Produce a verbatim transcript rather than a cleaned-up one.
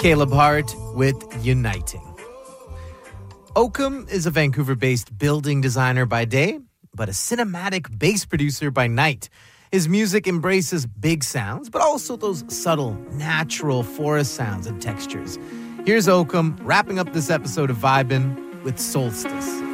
Caleb Hart with Uniting. Oakham is a Vancouver-based building designer by day, but a cinematic bass producer by night. His music embraces big sounds, but also those subtle, natural forest sounds and textures. Here's Oakham wrapping up this episode of Vibin' with Solstice.